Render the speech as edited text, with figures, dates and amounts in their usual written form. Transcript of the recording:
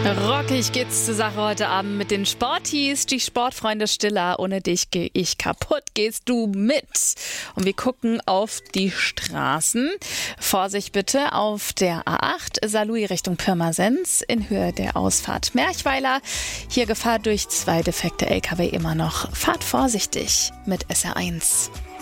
Rockig geht's zur Sache heute Abend mit den Sporties. Die Sportfreunde Stiller. Ohne dich gehe ich kaputt. Gehst du mit? Und wir gucken auf die Straßen. Vorsicht bitte auf der A8 Saarlouis Richtung Pirmasens in Höhe der Ausfahrt Merchweiler. Hier Gefahr durch 2 defekte LKW immer noch. Fahrt vorsichtig mit SR1.